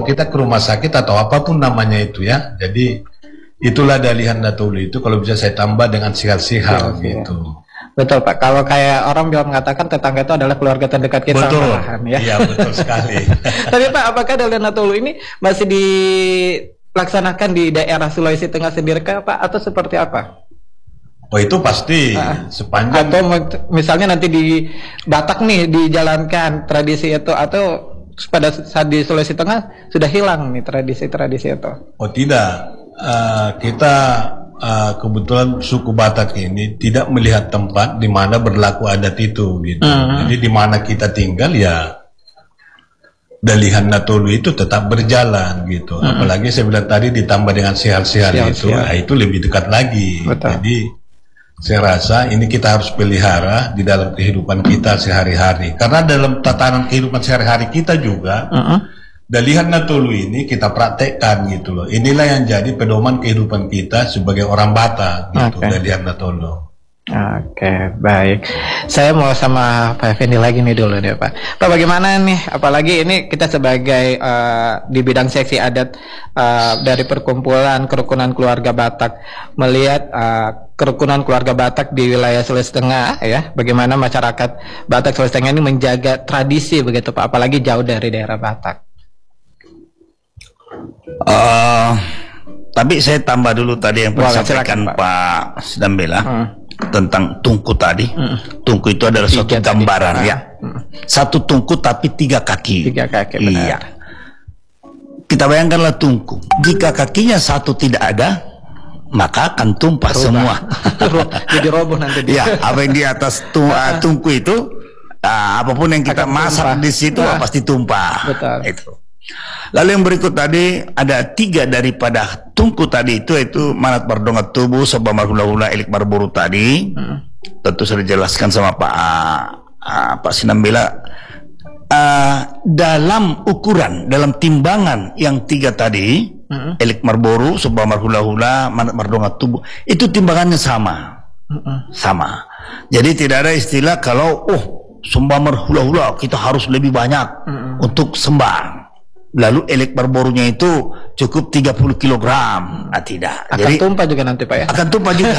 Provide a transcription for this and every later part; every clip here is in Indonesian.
kita ke rumah sakit atau apapun namanya itu ya. Jadi itulah dalihan Natolu itu, kalau bisa saya tambah dengan sihal-sihal gitu. Betul Pak, kalau kayak orang bilang mengatakan tetangga itu adalah keluarga terdekat kita. Betul, ya. Iya betul sekali. Tapi Pak, apakah dalihan Natolu ini masih dilaksanakan di daerah Sulawesi Tengah sendiri Pak, atau seperti apa? Oh itu pasti sepanjang. Atau misalnya nanti di Batak nih dijalankan tradisi itu, atau pada saat di Sulawesi Tengah sudah hilang nih tradisi-tradisi itu? Oh tidak. Kita kebetulan suku Batak ini tidak melihat tempat di mana berlaku adat itu gitu. Jadi di mana kita tinggal ya dalihan Natolu itu tetap berjalan gitu. Apalagi saya bilang tadi ditambah dengan sihal-sihal itu, nah, itu lebih dekat lagi. Betul. Jadi saya rasa ini kita harus pelihara di dalam kehidupan kita sehari-hari. Karena dalam tatanan kehidupan sehari-hari kita juga dalihan Natolu ini kita praktekkan gitu loh. Inilah yang jadi pedoman kehidupan kita sebagai orang Batak gitu, dalihan Natolu. Oke, baik. Saya mau sama Pak Effendi lagi nih dulu deh Pak. Pak, bagaimana nih, apalagi ini kita sebagai di bidang seksi adat dari perkumpulan kerukunan keluarga Batak, melihat kerukunan keluarga Batak di wilayah Sulawesi Tengah ya, bagaimana masyarakat Batak Sulawesi Tengah ini menjaga tradisi begitu Pak, apalagi jauh dari daerah Batak. Tapi saya tambah dulu tadi yang disampaikan Pak Sidambela tentang tungku tadi. Tungku itu adalah suatu gambaran ya. Satu tungku tapi 3 kaki. 3 kaki, benar. Iya. Kita bayangkanlah tungku. Jika kakinya satu tidak ada, maka akan tumpah semua. Jadi roboh nanti dia. Ya, apa yang di atas tungku itu, apapun yang kita masak di situ pasti tumpah. Betul. Itu. Lalu yang berikut tadi ada 3 daripada tungku tadi itu manat bardongat tubuh sebab hula-hula elik marburu tadi. Tentu sudah dijelaskan sama Pak Sinambela. Dalam ukuran, dalam timbangan yang 3 tadi, elik marburu sebab hula-hula manat bardongat tubuh, itu timbangannya sama. Sama. Jadi tidak ada istilah kalau sembah hula-hula kita harus lebih banyak untuk sembah. Lalu elek barborunya itu cukup 30 kg. Nah, tidak. Akan jadi tumpah juga nanti Pak ya. Akan tumpah juga.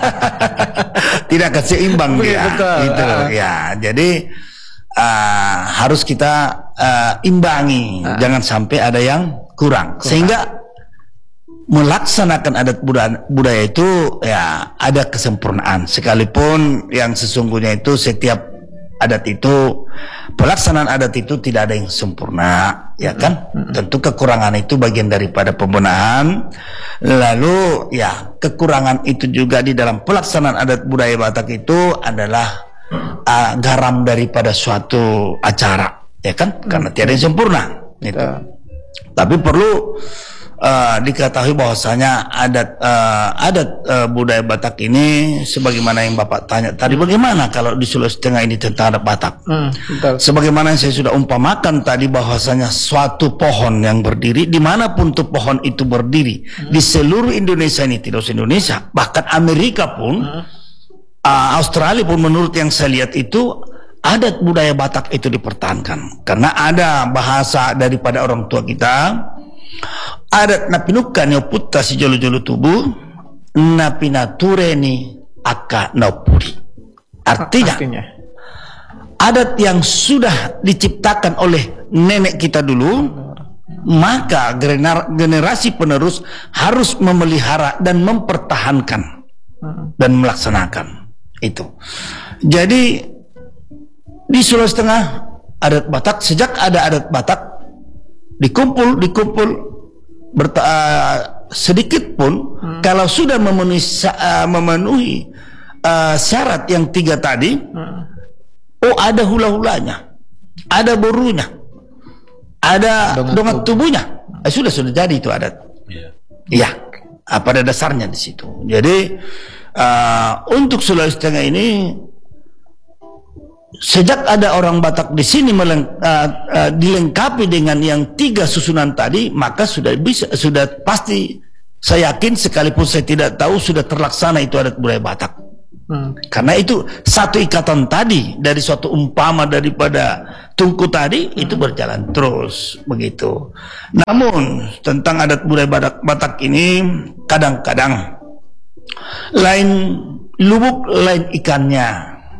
Tidak akan seimbang dia. Gitu. Ya, jadi harus kita imbangi. Jangan sampai ada yang kurang. Sehingga melaksanakan adat budaya itu ya ada kesempurnaan. Sekalipun yang sesungguhnya itu setiap adat itu, pelaksanaan adat itu tidak ada yang sempurna, ya kan? Tentu kekurangan itu bagian daripada pembenahan. Lalu ya kekurangan itu juga di dalam pelaksanaan adat budaya Batak itu adalah garam daripada suatu acara, ya kan? Karena tiada yang sempurna. Itu. Tapi perlu diketahui bahwasanya adat budaya Batak ini sebagaimana yang Bapak tanya tadi, bagaimana kalau di Sulawesi Tengah ini tentang adat Batak. Sebagaimana yang saya sudah umpamakan tadi bahwasanya suatu pohon yang berdiri dimanapun tuh pohon itu berdiri di seluruh Indonesia ini, tidak usah Indonesia, bahkan Amerika pun, Australia pun, menurut yang saya lihat itu adat budaya Batak itu dipertahankan karena ada bahasa daripada orang tua kita. Adat napinukan yo putta si jolo-jolo tubuh napinatureni aka naupuri. Artinya adat yang sudah diciptakan oleh nenek kita dulu, maka generasi penerus harus memelihara dan mempertahankan dan melaksanakan itu. Jadi di Sulawesi Tengah adat Batak, sejak ada adat Batak dikumpul sedikit pun kalau sudah memenuhi syarat yang 3 tadi, ada hula-hulanya, ada borunya, ada dongat tubuhnya, sudah jadi itu adat. Iya, pada dasarnya di situ. Jadi untuk Sulawesi Tengah ini, sejak ada orang Batak di sini dilengkapi dengan yang 3 susunan tadi, maka sudah pasti, saya yakin sekalipun saya tidak tahu, sudah terlaksana itu adat budaya Batak. Karena itu satu ikatan tadi dari suatu umpama daripada tungku tadi itu berjalan terus begitu. Namun tentang adat budaya Batak ini kadang-kadang lain lubuk, lain ikannya,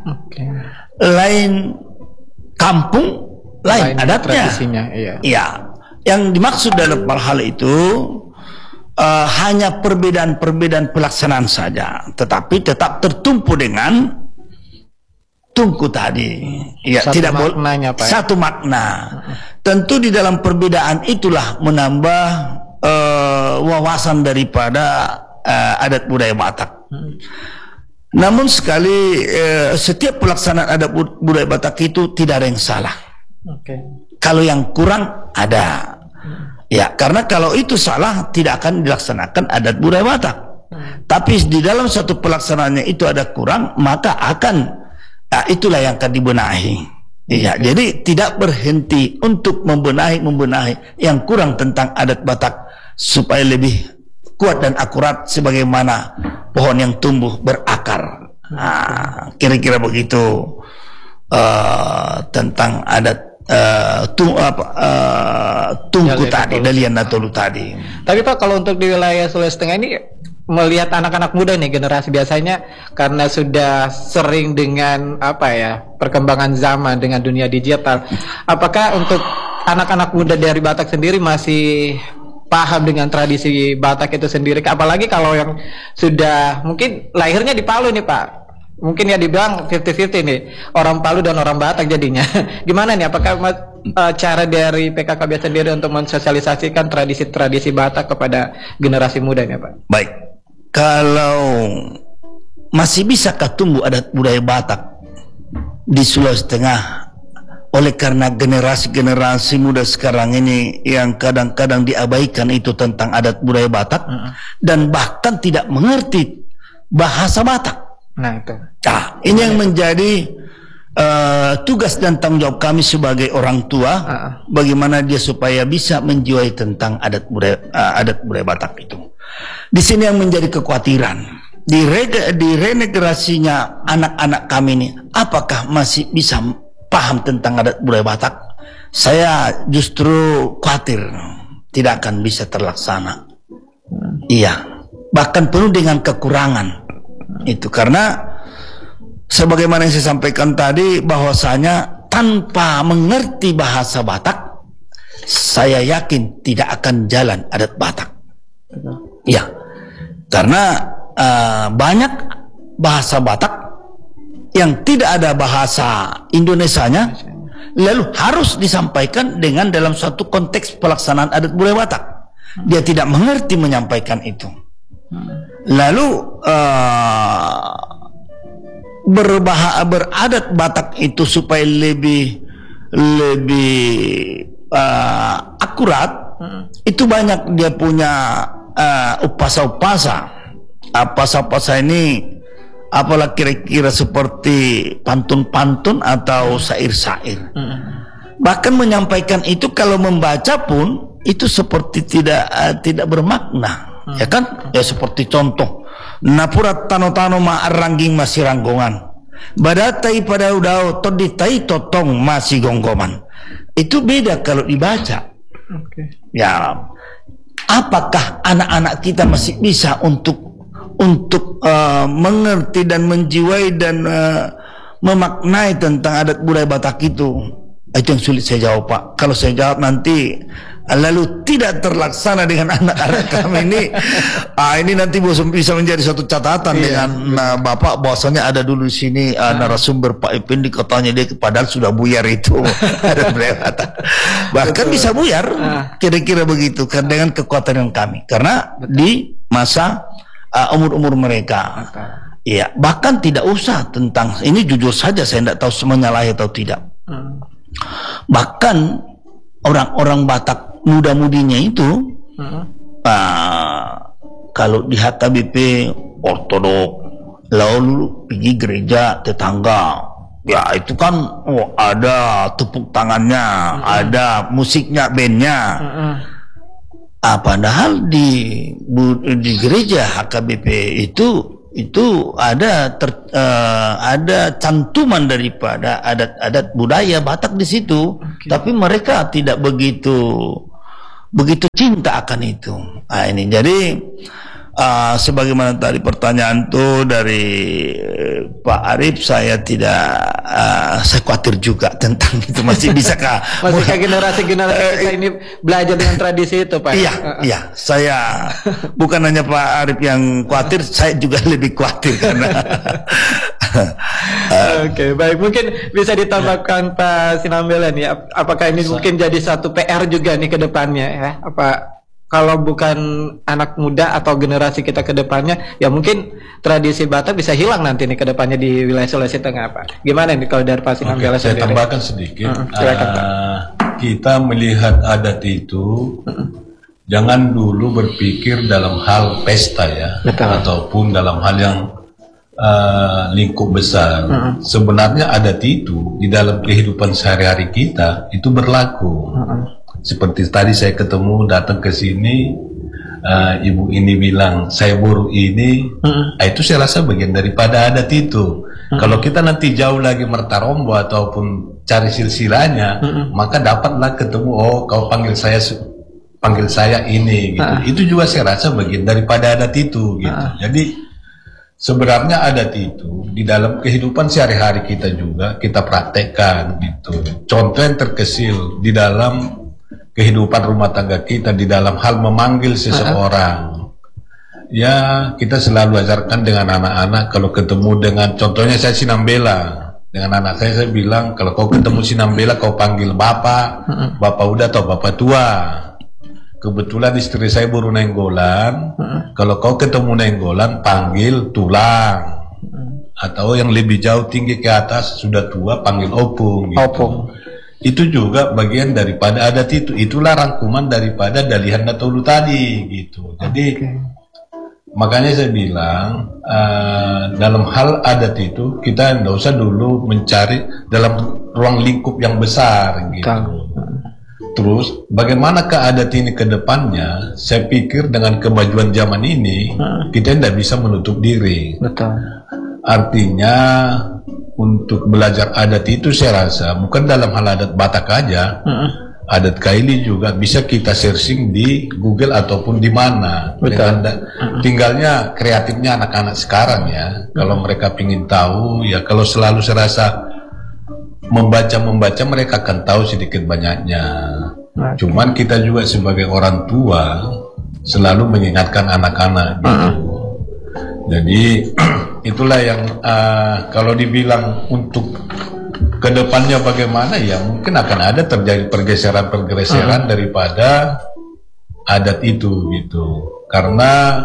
lain kampung, lain adatnya. Iya. Yang dimaksud dalam hal itu hanya perbedaan-perbedaan pelaksanaan saja, tetapi tetap tertumpu dengan tungku tadi. Ya, tidak boleh satu makna. Tentu di dalam perbedaan itulah menambah wawasan daripada adat budaya Batak. Namun sekali setiap pelaksanaan adat budaya Batak itu tidak ada yang salah. Kalau yang kurang ada. Ya, karena kalau itu salah tidak akan dilaksanakan adat budaya Batak. Tapi di dalam satu pelaksanaannya itu ada kurang, maka akan itulah yang akan dibenahi. Ya, jadi tidak berhenti untuk membenahi yang kurang tentang adat Batak supaya lebih kuat dan akurat sebagaimana pohon yang tumbuh berakar. Kira-kira begitu tentang adat tungku tadi, Dalian Natolu tadi. Tapi Pak, kalau untuk di wilayah Sulawesi Tengah ini melihat anak-anak muda nih, generasi biasanya karena sudah sering dengan perkembangan zaman dengan dunia digital, apakah untuk anak-anak muda dari Batak sendiri masih paham dengan tradisi Batak itu sendiri? Apalagi kalau yang sudah mungkin lahirnya di Palu nih Pak, mungkin ya dibilang 50-50 nih, orang Palu dan orang Batak jadinya. Gimana nih, apakah cara dari PKKB sendiri untuk mensosialisasikan tradisi-tradisi Batak kepada generasi muda nih Pak? Baik, kalau masih bisakah tumbuh adat budaya Batak di Sulawesi Tengah oleh karena generasi-generasi muda sekarang ini yang kadang-kadang diabaikan itu tentang adat budaya Batak dan bahkan tidak mengerti bahasa Batak. Nah itu. Ini yang menjadi tugas dan tanggung jawab kami sebagai orang tua, bagaimana dia supaya bisa menjiwai tentang adat budaya Batak itu. Di sini yang menjadi kekhawatiran di regenerasinya anak-anak kami ini, apakah masih bisa paham tentang adat budaya Batak? Saya justru khawatir tidak akan bisa terlaksana. Iya, bahkan penuh dengan kekurangan. Itu karena sebagaimana yang saya sampaikan tadi, bahwasanya tanpa mengerti bahasa Batak, saya yakin tidak akan jalan adat Batak. Ya, karena banyak bahasa Batak yang tidak ada bahasa Indonesianya, lalu harus disampaikan dengan dalam suatu konteks pelaksanaan adat budaya Batak. Dia tidak mengerti menyampaikan itu. Lalu beradat Batak itu supaya lebih akurat, itu banyak dia punya upasa-upasa. Upasa-upasa ini apalah kira-kira seperti pantun-pantun atau syair-syair. Bahkan menyampaikan itu kalau membaca pun itu seperti tidak bermakna. Ya kan? Ya seperti contoh, napurat tano-tano ma'arangging masih ranggongan, badatai pada udao toditai totong masih gonggoman. Itu beda kalau dibaca. Ya, apakah anak-anak kita masih bisa untuk mengerti dan menjiwai dan memaknai tentang adat budaya Batak itu? Itu yang sulit saya jawab Pak. Kalau saya jawab nanti lalu tidak terlaksana dengan anak-anak kami ini, ini nanti bisa menjadi suatu catatan dengan Bapak, bahwasanya ada dulu di sini narasumber Pak Effendi, katanya dia padahal sudah buyar itu. Bahkan bisa buyar, kira-kira begitu kan, dengan kekuatan kami, karena di masa umur-umur mereka. Iya, bahkan tidak usah tentang ini, jujur saja saya tidak tahu menyalahi atau tidak. Bahkan orang-orang Batak muda-mudinya itu kalau di HKBP ortodok lalu pergi gereja tetangga, ya itu kan ada tepuk tangannya, ada musiknya, bandnya. Padahal di gereja HKBP itu itu ada cantuman daripada adat-adat budaya Batak di situ, tapi mereka tidak begitu cinta akan itu. Nah, ini jadi sebagaimana tadi pertanyaan tuh dari Pak Arif, saya khawatir juga tentang itu, masih bisakah generasi kita ini belajar dengan tradisi itu, Pak? Iya, saya bukan hanya Pak Arif yang khawatir, saya juga lebih khawatir karena Oke, baik, mungkin bisa ditambahkan Pak Sinambela nih, apakah ini mungkin jadi satu PR juga nih ke depannya ya? Apa kalau bukan anak muda atau generasi kita ke depannya, ya mungkin tradisi Batak bisa hilang nanti nih ke depannya di wilayah Sulawesi Tengah, Pak. Gimana nih kalau dari Pak Sinambela sendiri? Saya tambahkan sedikit. Kita melihat adat itu, jangan dulu berpikir dalam hal pesta ya, ataupun dalam hal yang lingkup besar. Sebenarnya adat itu di dalam kehidupan sehari-hari kita itu berlaku. Seperti tadi saya datang ke sini, ibu ini bilang saya buru ini, itu saya rasa bagian daripada adat itu. Kalau kita nanti jauh lagi mertarombo ataupun cari silsilahnya, maka dapatlah ketemu, oh kau panggil saya ini, gitu. Itu juga saya rasa bagian daripada adat itu, gitu. Jadi sebenarnya adat itu di dalam kehidupan sehari-hari kita juga kita praktekkan, gitu. Contoh yang terkecil di dalam kehidupan rumah tangga kita, di dalam hal memanggil seseorang, ya kita selalu ajarkan dengan anak-anak. Kalau ketemu dengan, contohnya saya Sinambela, dengan anak saya bilang, kalau kau ketemu Sinambela kau panggil bapak, bapak udah atau bapak tua. Kebetulan istri saya baru nenggolan, kalau kau ketemu nenggolan panggil tulang, atau yang lebih jauh tinggi ke atas sudah tua panggil opung, gitu. Itu juga bagian daripada adat itu. Itulah rangkuman daripada Dalihan Natolu tadi, gitu. Jadi makanya saya bilang dalam hal adat itu kita tidak usah dulu mencari dalam ruang lingkup yang besar, gitu. Terus bagaimana adat ini ke depannya? Saya pikir dengan kemajuan zaman ini kita tidak bisa menutup diri. Artinya untuk belajar adat itu saya rasa bukan dalam hal adat Batak aja, adat Kaili juga bisa kita searching di Google ataupun di mana. Tinggalnya kreatifnya anak-anak sekarang ya. Kalau mereka ingin tahu ya, kalau selalu saya rasa membaca mereka akan tahu sedikit banyaknya. Cuman kita juga sebagai orang tua selalu mengingatkan anak-anak, gitu. Jadi itulah yang kalau dibilang untuk kedepannya bagaimana, ya mungkin akan ada terjadi pergeseran daripada adat itu, gitu. Karena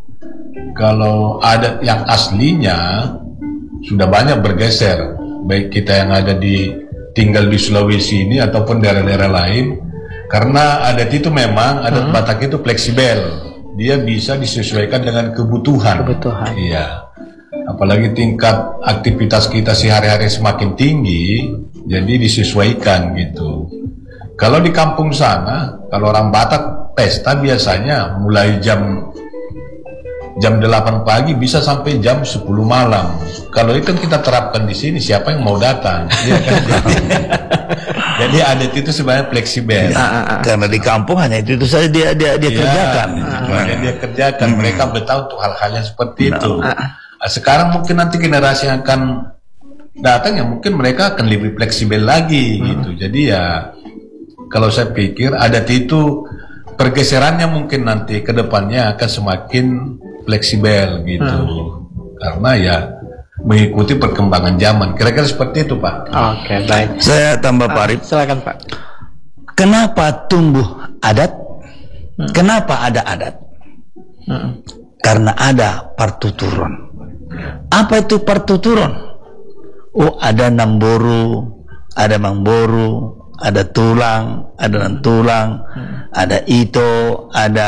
kalau adat yang aslinya sudah banyak bergeser, baik kita yang ada tinggal di Sulawesi ini ataupun daerah-daerah lain. Karena adat itu memang adat Batak itu fleksibel. Dia bisa disesuaikan dengan kebutuhan. Iya. Apalagi tingkat aktivitas kita sehari-hari semakin tinggi, jadi disesuaikan, gitu. Kalau di kampung sana, kalau orang Batak pesta biasanya mulai jam 8 pagi bisa sampai jam 10 malam. Kalau itu kita terapkan di sini, siapa yang mau datang? Ya kan? Jadi adat itu sebenarnya fleksibel. Karena di kampung hanya itu saja dia kerjakan. Dia kerjakan. Mereka bertahu tuh hal-hal yang seperti itu. Sekarang mungkin nanti generasi yang akan datang ya mungkin mereka akan lebih fleksibel lagi, gitu. Jadi ya kalau saya pikir adat itu pergeserannya mungkin nanti ke depannya akan semakin fleksibel, gitu. Karena ya mengikuti perkembangan zaman. Kira-kira seperti itu, Pak. Oke, baik. Saya tambah Pak Arif. Silakan, Pak. Kenapa tumbuh adat? Kenapa ada adat? Karena ada partuturon. Apa itu partuturon? Oh, ada namboru, ada mangboru, ada tulang, ada nantulang, ada ito, ada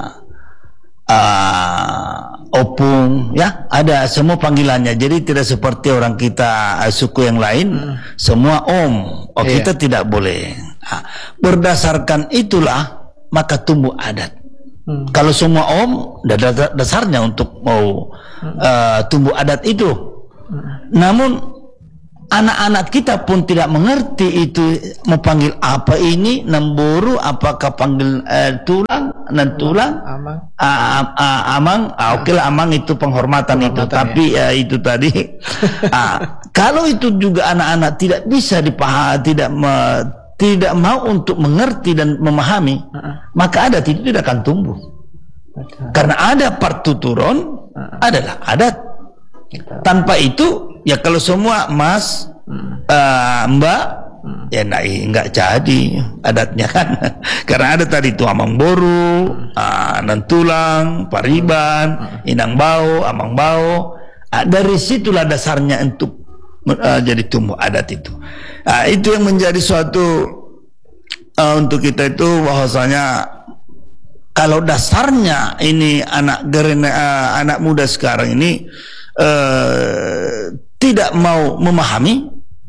opung, ya, ada semua panggilannya. Jadi tidak seperti orang kita suku yang lain, semua om. Kita tidak boleh. Berdasarkan itulah maka tumbuh adat. Kalau semua om, dasarnya untuk mau tumbuh adat itu. Namun anak-anak kita pun tidak mengerti itu mau panggil apa ini, nemburu, apakah panggil tulang, tulang, amang, oke lah amang itu penghormatan itu, tapi itu tadi. Kalau itu juga anak-anak tidak bisa dipahami, tidak mau untuk mengerti dan memahami, maka adat itu tidak akan tumbuh. Karena ada partuturon adalah adat. Tanpa itu, ya kalau semua mas, mbak, ya nggak jadi adatnya kan. Karena ada tadi itu amang boru, nantulang, pariban, inang bau, amang bau. Dari situlah dasarnya untuk jadi tumbuh adat itu. Itu yang menjadi suatu untuk kita itu bahwasanya kalau dasarnya ini anak muda sekarang ini tidak mau memahami,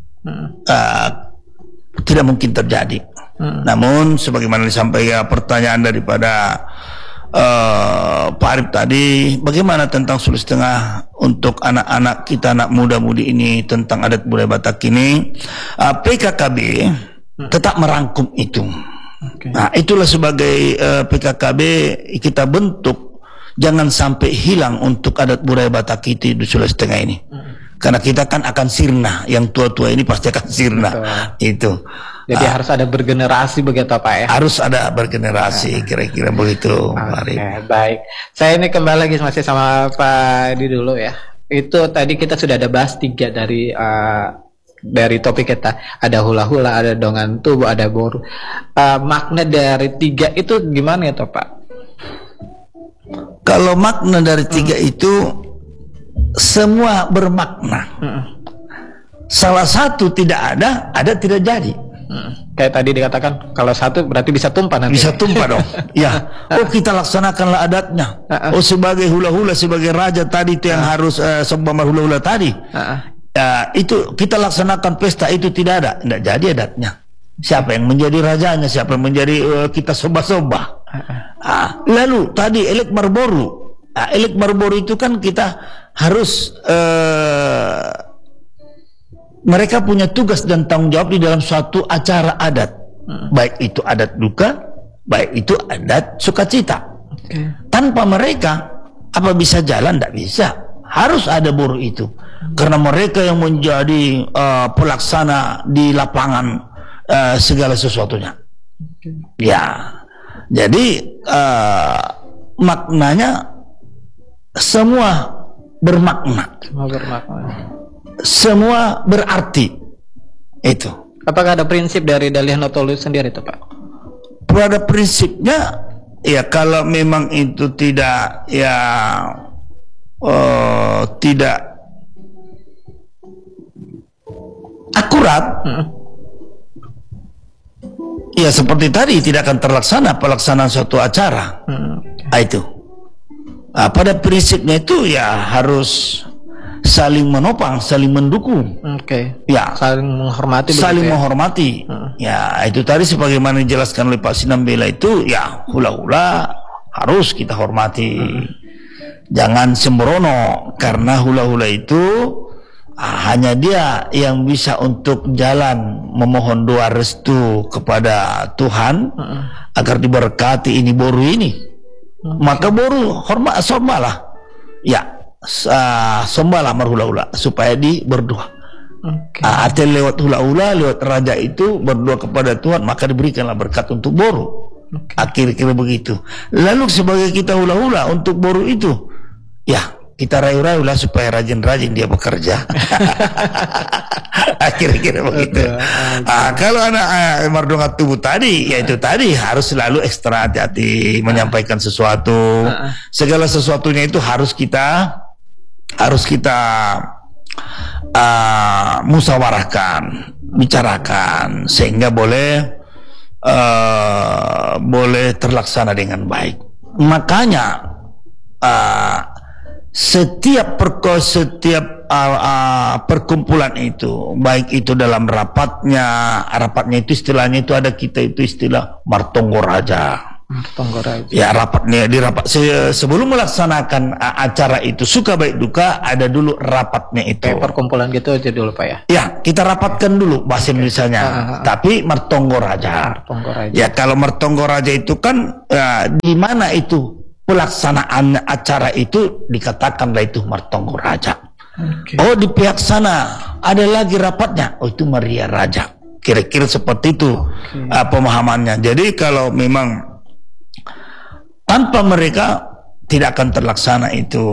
tidak mungkin terjadi. Namun sebagaimana disampaikan pertanyaan daripada Pak Arif tadi, bagaimana tentang Sulawesi Tengah untuk anak-anak kita, anak muda-mudi ini, tentang adat budaya Batak ini, PKKB tetap merangkum itu. Nah, itulah sebagai PKKB kita bentuk. Jangan sampai hilang untuk adat budaya Batak kita di Sulawesi Tengah ini. Karena kita kan akan sirna, yang tua-tua ini pasti akan sirna. Itu. Jadi harus ada bergenerasi begitu Pak ya? Harus ada bergenerasi, kira-kira begitu. Baik. Saya ini kembali lagi masih sama Pak Di dulu ya. Itu tadi kita sudah ada bahas 3 dari topik kita. Ada hula-hula, ada dongan tubuh, ada boru. Makna dari 3 itu gimana ya toh Pak? Kalau makna dari 3 itu semua bermakna. Salah satu tidak ada tidak jadi. Kayak tadi dikatakan kalau satu berarti bisa tumpah nanti. Bisa tumpah dong. Ya. Oh, kita laksanakanlah adatnya. Oh, sebagai hula-hula, sebagai raja tadi itu yang harus sembah hula-hula tadi. Itu kita laksanakan pesta itu tidak jadi adatnya. Siapa yang menjadi rajanya, siapa yang menjadi kita soba-soba. Lalu tadi elek marboru. Elek marboru itu kan kita harus mereka punya tugas dan tanggung jawab di dalam suatu acara adat. Baik itu adat duka, baik itu adat sukacita. Tanpa mereka apa bisa jalan? Tidak bisa. Harus ada boru itu. Karena mereka yang menjadi pelaksana di lapangan segala sesuatunya. Ya, jadi maknanya semua bermakna. Semua berarti. Itu. Apakah ada prinsip dari Daliah Notolu sendiri itu Pak? Pada prinsipnya, ya kalau memang itu tidak tidak akurat. Ya seperti tadi tidak akan terlaksana pelaksanaan suatu acara. Itu. Pada prinsipnya itu ya harus saling menopang, saling mendukung. Ya, saling menghormati. Saling menghormati. Ya, itu tadi sebagaimana dijelaskan oleh Pak Sinambela itu, ya hula-hula harus kita hormati. Jangan sembrono, karena hula-hula itu hanya dia yang bisa untuk jalan memohon doa restu kepada Tuhan agar diberkati ini boru ini. Maka boru sembahlah, ya sembahlah marhula-hula supaya berdoa. Artinya lewat hula-hula, lewat raja itu berdoa kepada Tuhan, maka diberikanlah berkat untuk boru. Kira-kira begitu. Lalu sebagai kita hula-hula untuk boru itu, ya kita rayu-rayu lah supaya rajin-rajin dia bekerja. Kira-kira begitu. Kalau anak mardonga tubuh tadi, ya itu tadi harus selalu ekstra hati-hati menyampaikan sesuatu. Segala sesuatunya itu harus kita musyawarahkan, bicarakan sehingga boleh terlaksana dengan baik. Makanya setiap perkumpulan itu, baik itu dalam rapatnya itu istilahnya itu ada kita itu istilah martonggo raja. Martonggoraja. Ya rapatnya di rapat sebelum melaksanakan acara itu suka baik duka ada dulu rapatnya itu. Kayak perkumpulan gitu aja dulu Pak ya. Ya kita rapatkan dulu bahasa Indonesianya. Tapi Martonggoraja. Ya kalau Martonggoraja itu kan di mana itu pelaksanaan acara itu dikatakanlah itu Martonggoraja. Oh di pihak sana ada lagi rapatnya. Oh itu Maria Raja. Kira-kira seperti itu pemahamannya. Jadi kalau memang tanpa mereka tidak akan terlaksana itu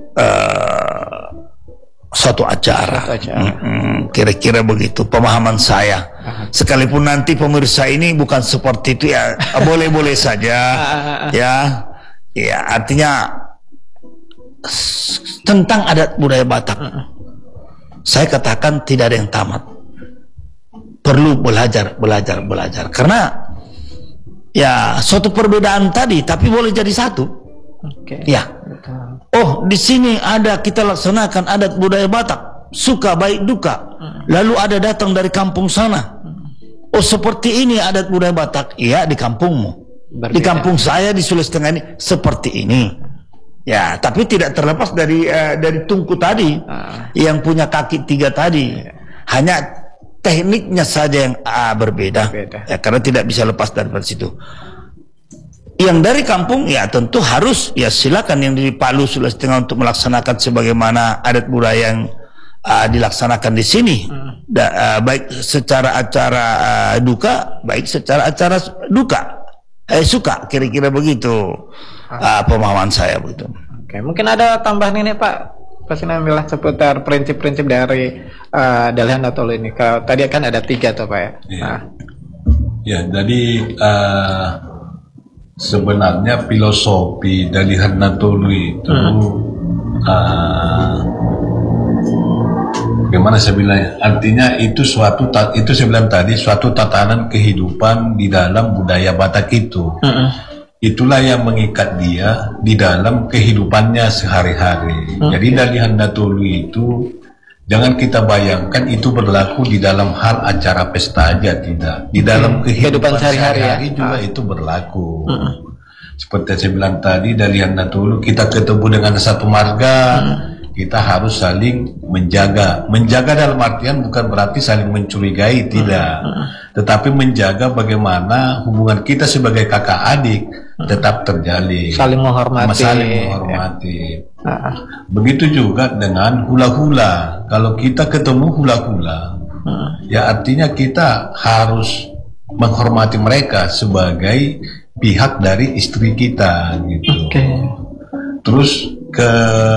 suatu acara. Kira-kira begitu pemahaman saya. Sekalipun nanti pemirsa ini bukan seperti itu ya, boleh-boleh saja. Ya, artinya tentang adat budaya Batak. Saya katakan tidak ada yang tamat. Perlu belajar. Karena ya suatu perbedaan tadi tapi boleh jadi satu. Ya. Oh di sini ada kita laksanakan adat budaya Batak, suka baik duka. Lalu ada datang dari kampung sana. Oh seperti ini adat budaya Batak. Iya di kampungmu. Berbeda. Di kampung saya di Sulawesi Tengah ini seperti ini. Ya tapi tidak terlepas dari tungku tadi yang punya kaki 3 tadi. Hanya tekniknya saja yang berbeda. Ya, karena tidak bisa lepas dari situ. Yang dari kampung ya tentu harus ya silakan yang di Palu Sulawesi Tengah untuk melaksanakan sebagaimana adat budaya yang dilaksanakan di sini. Baik secara acara duka, baik secara acara duka. Suka kira-kira begitu pemahaman saya begitu. Oke, mungkin ada tambahan ini Pak. Pasti ngambil seputar prinsip-prinsip dari Dalihan Natolu ini. Kalau tadi kan ada 3 tuh Pak ya. Ya, jadi sebenarnya filosofi Dalihan Natolu itu bagaimana saya bilang? Artinya itu saya bilang tadi suatu tatanan kehidupan di dalam budaya Batak itu. Itulah yang mengikat dia di dalam kehidupannya sehari-hari. Jadi Dalihan Natolu itu jangan kita bayangkan itu berlaku di dalam hal acara pesta aja, tidak. Di dalam kehidupan sehari-hari juga itu berlaku. Seperti saya bilang tadi, Dalihan Natolu kita ketemu dengan satu marga, kita harus saling menjaga. Menjaga dalam artian bukan berarti saling mencurigai, tidak. Tetapi menjaga bagaimana hubungan kita sebagai kakak adik tetap terjalin. Saling menghormati. Begitu juga dengan hula-hula. Kalau kita ketemu hula-hula, ya artinya kita harus menghormati mereka sebagai pihak dari istri kita, gitu. Terus ke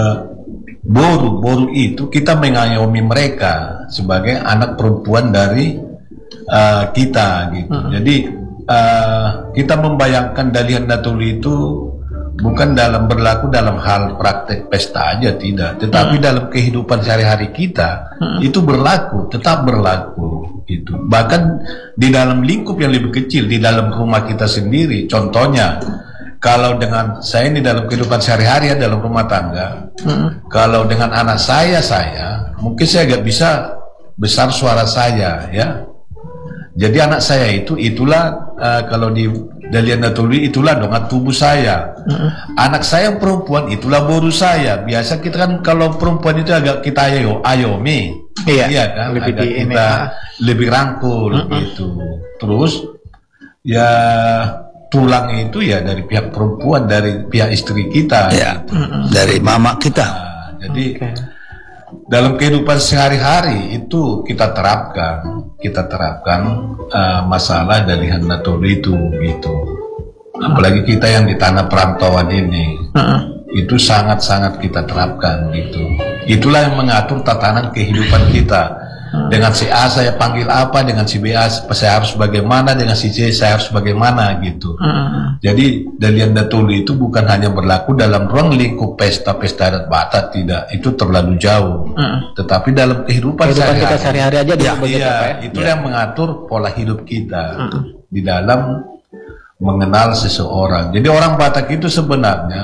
boru itu kita mengayomi mereka sebagai anak perempuan dari kita, gitu. Jadi kita membayangkan Dalihan Natolu itu bukan berlaku dalam hal praktek pesta aja, tidak, tetapi dalam kehidupan sehari-hari kita itu tetap berlaku itu. Bahkan di dalam lingkup yang lebih kecil, di dalam rumah kita sendiri. Contohnya, kalau dengan saya ini dalam kehidupan sehari-hari dalam rumah tangga, kalau dengan anak saya mungkin saya gak bisa besar suara saya, ya. Jadi anak saya itulah kalau di Dalihan Natolu itulah dongan tubuh saya. Anak saya perempuan itulah boru saya. Biasa kita kan kalau perempuan itu agak kita ayomi, iya kan, lebih rangkul gitu. Terus ya tulang itu ya dari pihak perempuan, dari pihak istri kita, ya, gitu. Dari mama kita. Jadi dalam kehidupan sehari-hari itu kita terapkan masalah Dalihan Natolu itu, gitu. Apalagi kita yang di tanah perantauan ini, itu sangat-sangat kita terapkan, gitu. Itulah yang mengatur tatanan kehidupan kita. Dengan si A saya panggil apa, dengan si B saya harus bagaimana, dengan si C saya harus bagaimana, gitu. Jadi Dalihan Natolu itu bukan hanya berlaku dalam ruang lingkup pesta-pesta adat Batak, tidak, itu terlalu jauh. Tetapi dalam kehidupan kita sehari-hari aja itu yang mengatur pola hidup kita di dalam mengenal seseorang. Jadi orang Batak itu sebenarnya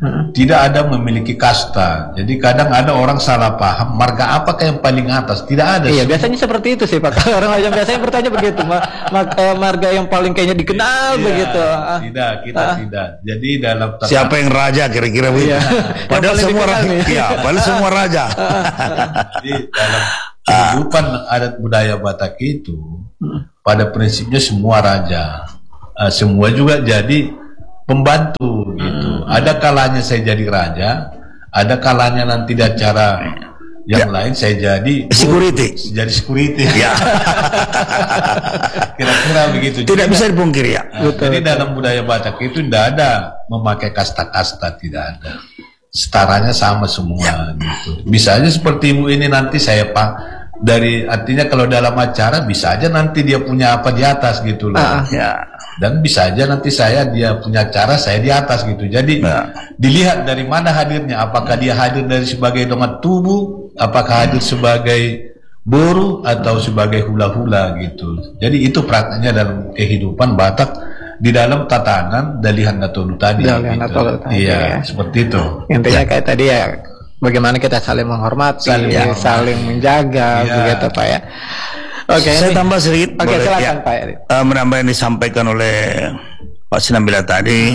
tidak ada memiliki kasta. Jadi kadang ada orang salah paham, marga apakah yang paling atas? Tidak ada. Iya, biasanya seperti itu sih Pak. Kalau orang yang biasanya bertanya begitu, marga yang paling kayaknya dikenal begitu. Tidak, kita tidak. Jadi dalam siapa yang raja kira-kira begitu? Padahal semua raja. Iya, padahal semua raja. Jadi dalam kehidupan adat budaya Batak itu, pada prinsipnya semua raja. Semua juga jadi pembantu gitu. Ada kalanya saya jadi raja, ada kalanya nanti di acara yang lain saya jadi security. Jadi security. Ya. Kira-kira begitu. Tidak bisa dipungkiri ya. Jadi dalam budaya Batak itu tidak ada memakai kasta-kasta, tidak ada. Setaranya sama semua gitu. Bisa aja seperti ibu ini nanti saya dari artinya kalau dalam acara bisa aja nanti dia punya apa di atas gitu loh. Dan bisa aja nanti dia punya cara, saya di atas gitu. Jadi dilihat dari mana hadirnya, apakah dia hadir dari sebagai dongat tubuh, apakah hadir sebagai boru atau sebagai hula-hula gitu. Jadi itu prakteknya dalam kehidupan Batak di dalam tatanan Dalihan Natolu tadi. Iya, seperti itu. Intinya kayak tadi ya, bagaimana kita saling menghormati, saling menjaga, begitu Pak ya. Oke, saya tambah sedikit. Oke, silakan Pak. Menambah yang disampaikan oleh Pak Sinambela tadi,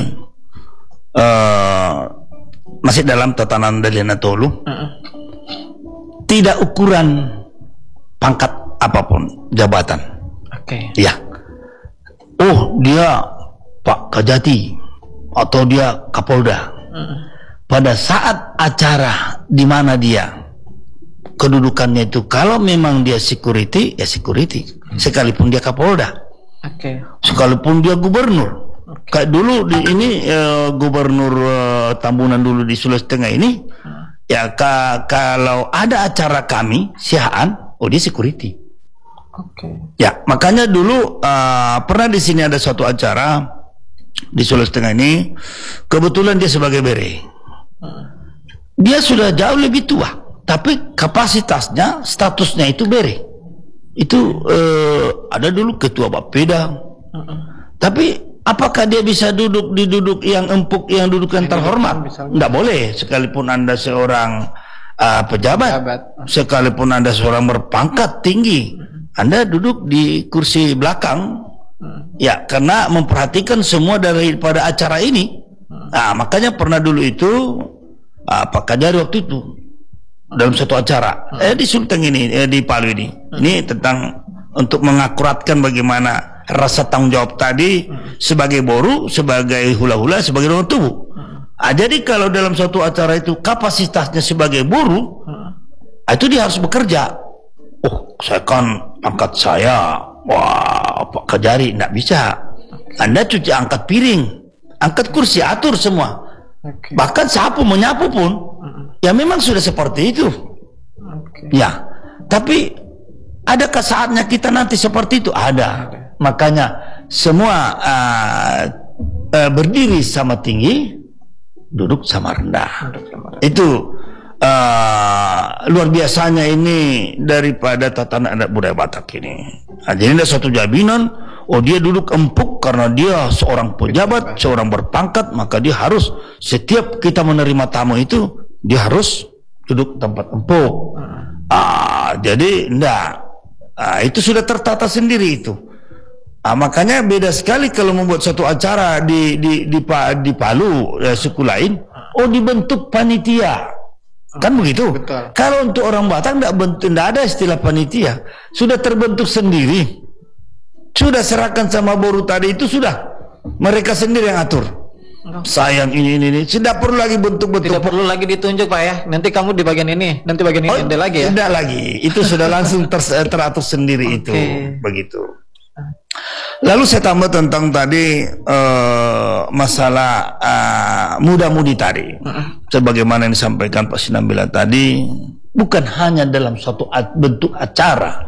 masih dalam tatanan Dalihan Natolu, tidak ukuran pangkat apapun, jabatan. Oke. Ya. Oh, dia Pak Kajati atau dia Kapolda. Pada saat acara di mana dia kedudukannya itu, kalau memang dia security, ya security. Sekalipun dia Kapolda. Sekalipun dia gubernur. Kayak dulu di ini gubernur Tambunan dulu di Sulawesi Tengah ini, ya kalau ada acara kami siaan, oh dia security. Ya, makanya dulu pernah di sini ada suatu acara di Sulawesi Tengah ini, kebetulan dia sebagai bere. Dia sudah jauh lebih tua, tapi kapasitasnya, statusnya itu bere. Itu ada dulu ketua Bapeda. Tapi apakah dia bisa duduk yang empuk, yang duduk yang terhormat? Nggak boleh, sekalipun Anda seorang pejabat, sekalipun Anda seorang berpangkat tinggi, Anda duduk di kursi belakang, ya, karena memperhatikan semua daripada acara ini. Nah, makanya pernah dulu itu Pak Kajari waktu itu dalam satu acara di Sulteng ini, di Palu ini tentang untuk mengakuratkan bagaimana rasa tanggung jawab tadi sebagai boru, sebagai hula-hula, sebagai dongat tubuh. Jadi kalau dalam suatu acara itu kapasitasnya sebagai boru, itu dia harus bekerja. Oh, saya kan angkat saya, wah Pak Kajari tidak bisa. Anda cuci angkat piring, angkat kursi, atur semua. Bahkan sapu menyapu pun, ya memang sudah seperti itu. Ya, tapi adakah saatnya kita nanti seperti itu? Ada. Makanya semua berdiri sama tinggi, duduk sama rendah. Itu luar biasanya ini daripada tatanan adat budaya Batak ini. Jadi ada suatu jaminan, oh dia duduk empuk karena dia seorang pejabat, seorang berpangkat, maka dia harus, setiap kita menerima tamu itu, dia harus duduk tempat empuk. Jadi enggak, itu sudah tertata sendiri itu. Makanya beda sekali kalau membuat satu acara di Palu, suku lain, oh dibentuk panitia. Kan begitu. Betul. Kalau untuk orang Batak tidak ada istilah panitia, sudah terbentuk sendiri, sudah serahkan sama boru tadi itu, sudah mereka sendiri yang atur. Sayang ini tidak perlu lagi bentuk-bentuk, tidak perlu lagi ditunjuk Pak ya, nanti kamu di bagian ini, nanti bagian ini lagi ya, tidak lagi, itu sudah langsung teratur sendiri. Itu begitu. Lalu saya tambah tentang tadi masalah muda-mudi tadi, sebagaimana yang disampaikan Pak Sinambela tadi, bukan hanya dalam suatu bentuk acara,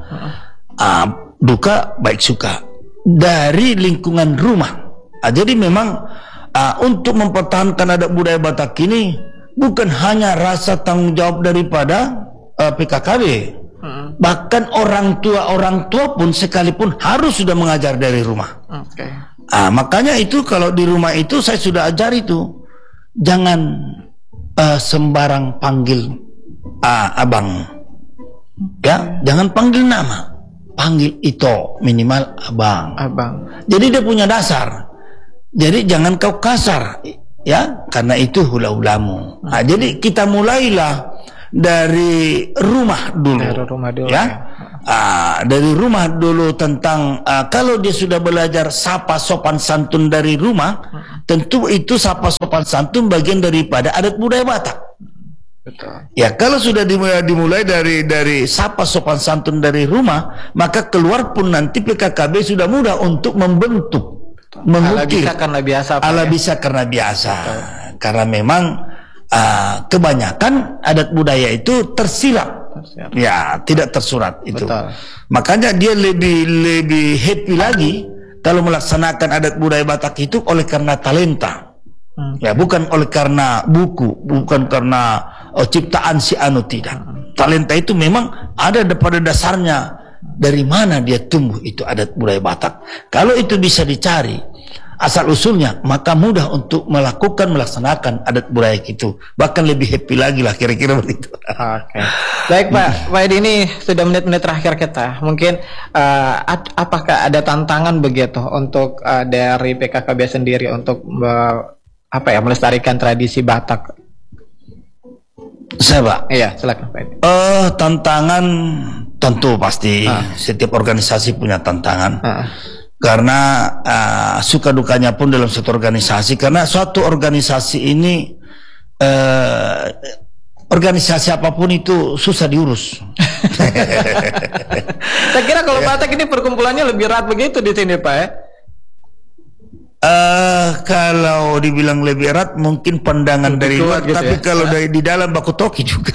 duka baik suka dari lingkungan rumah. Jadi memang untuk mempertahankan adat budaya Batak ini bukan hanya rasa tanggung jawab daripada PKKB. Bahkan orang tua pun sekalipun harus sudah mengajar dari rumah. Makanya itu kalau di rumah itu saya sudah ajar itu, jangan sembarang panggil abang, ya, jangan panggil nama, panggil Ito, minimal abang. Jadi dia punya dasar. Jadi jangan kau kasar, ya, karena itu hula-hulamu. Nah, jadi kita mulailah dari rumah dulu, ya. Dari rumah dulu tentang kalau dia sudah belajar sapa sopan santun dari rumah, tentu itu sapa sopan santun bagian daripada adat budaya Batak. Betul. Ya, kalau sudah dimulai dari sapa sopan santun dari rumah, maka keluar pun nanti PKKB sudah mudah untuk membentuk, mengukir. Ala bisa karena biasa. Betul. Karena memang kebanyakan adat budaya itu tersilap. Ya, tidak tersurat itu. Betul. Makanya dia lebih happy lagi kalau melaksanakan adat budaya Batak itu oleh karena talenta. Ya, bukan oleh karena buku, bukan karena ciptaan si anu, tidak. Talenta itu memang ada pada dasarnya, dari mana dia tumbuh itu adat budaya Batak. Kalau itu bisa dicari asal usulnya, maka mudah untuk melaksanakan adat budaya itu, bahkan lebih happy lagi lah, kira-kira begitu. Oke. Baik Pak Edi, ini sudah menit-menit terakhir kita. Mungkin apakah ada tantangan begitu untuk dari PKKB sendiri untuk melestarikan tradisi Batak? Saya Pak. Iya, silakan Pak Edi. Tantangan tentu pasti setiap organisasi punya tantangan. Karena suka dukanya pun dalam suatu organisasi, karena suatu organisasi ini organisasi apapun itu susah diurus. Saya kira kalau Batak ini perkumpulannya lebih erat begitu di sini Pak, ya? Kalau dibilang lebih erat mungkin pandangan dari luar, gitu, tapi ya? Kalau dari di dalam baku toki juga.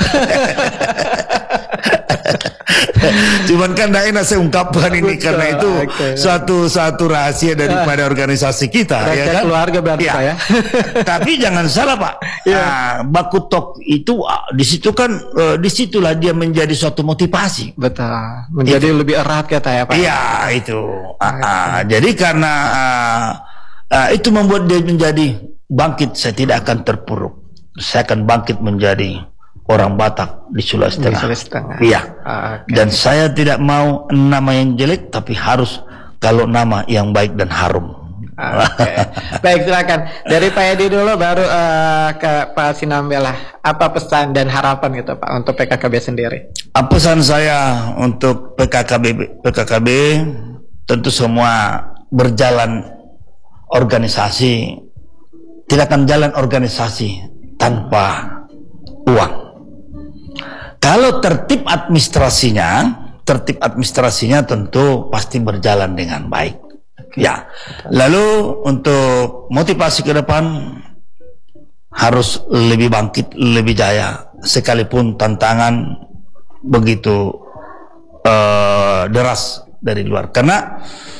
Cuman kan tidak enak saya ungkapkan ini, karena itu suatu rahasia daripada organisasi kita, ya kan? Keluarga berarti ya. Ya. Tapi jangan salah Pak, baku tok itu di situ kan disitulah dia menjadi suatu motivasi. Betul, menjadi lebih erat kata ya Pak. Iya itu. Jadi karena itu membuat dia menjadi bangkit. Saya tidak akan terpuruk. Saya akan bangkit menjadi orang Batak di Sulawesi Tengah. Iya. Dan saya tidak mau nama yang jelek, tapi harus kalau nama yang baik dan harum. Baik, silakan. Dari Pak Edi dulu, baru ke Pak Sinambela. Apa pesan dan harapan gitu Pak untuk PKKB sendiri? Pesan saya untuk PKKB tentu semua berjalan organisasi, tidak akan jalan organisasi tanpa uang. Kalau tertib administrasinya tentu pasti berjalan dengan baik. Ya. Lalu untuk motivasi ke depan harus lebih bangkit, lebih jaya, sekalipun tantangan begitu deras dari luar. Karena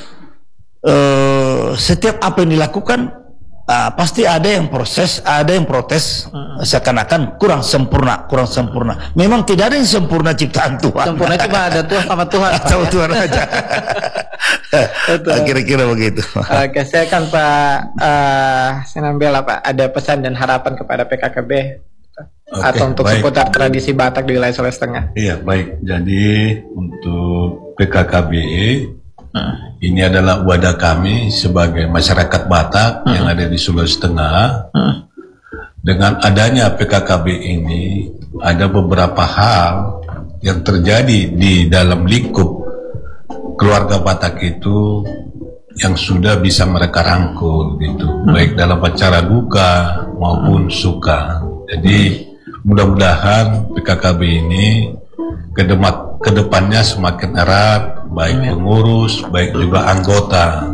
setiap apa yang dilakukan pasti ada yang proses, ada yang protes, seakan-akan kurang sempurna. Memang tidak ada yang sempurna ciptaan Tuhan. Sempurna cuma ada Tuhan sama Tuhan. Sama Tuhan aja. Kira-kira begitu. Oke, saya kan Pak Sinambela Pak, ada pesan dan harapan kepada PKKB atau untuk seputar tradisi Batak di wilayah Sulawesi Tengah. Iya, baik. Jadi untuk PKKB ini adalah wadah kami sebagai masyarakat Batak yang ada di Sulawesi Tengah. Dengan adanya PKKB ini, ada beberapa hal yang terjadi di dalam lingkup keluarga Batak itu yang sudah bisa mereka rangkul gitu, baik dalam acara duka maupun suka. Jadi mudah-mudahan PKKB ini kedepannya semakin erat, baik pengurus, baik juga anggota.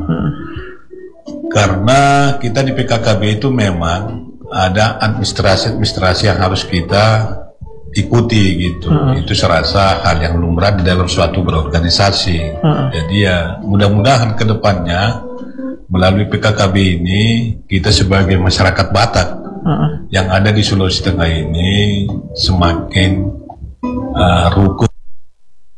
Karena kita di PKKB itu memang ada administrasi yang harus kita ikuti gitu. Itu serasa hal yang lumrah di dalam suatu berorganisasi. Jadi ya mudah-mudahan kedepannya melalui PKKB ini kita sebagai masyarakat Batak yang ada di Sulawesi Tengah ini semakin rukun